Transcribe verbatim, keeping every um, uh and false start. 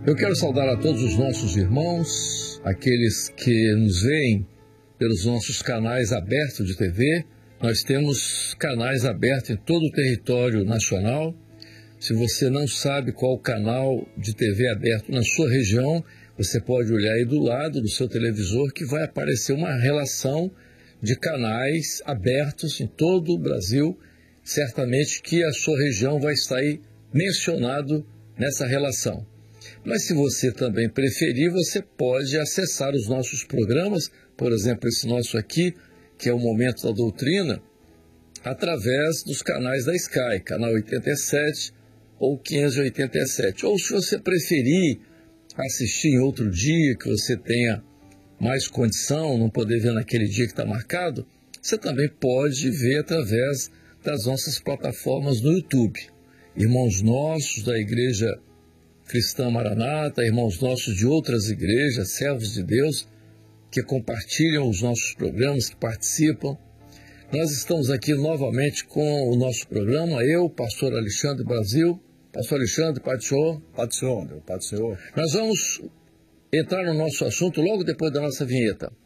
Eu quero saudar a todos os nossos irmãos, aqueles que nos veem pelos nossos canais abertos de T V. Nós temos canais abertos em todo o território nacional. Se você não sabe qual canal de T V aberto na sua região, você pode olhar aí do lado do seu televisor que vai aparecer uma relação de canais abertos em todo o Brasil. Certamente que a sua região vai estar aí mencionado nessa relação. Mas se você também preferir, você pode acessar os nossos programas, por exemplo, esse nosso aqui, que é o Momento da Doutrina, através dos canais da Sky, canal oitenta e sete ou quinhentos e oitenta e sete. Ou se você preferir assistir em outro dia, que você tenha mais condição, não poder ver naquele dia que está marcado, você também pode ver através das nossas plataformas no YouTube. Irmãos nossos da Igreja Cristã Maranata, irmãos nossos de outras igrejas, servos de Deus, que compartilham os nossos programas, que participam. Nós estamos aqui novamente com o nosso programa, eu, pastor Alexandre Brasil. Pastor Alexandre, Pai do Senhor. Pai do Senhor, meu Pai do Senhor. Nós vamos entrar no nosso assunto logo depois da nossa vinheta.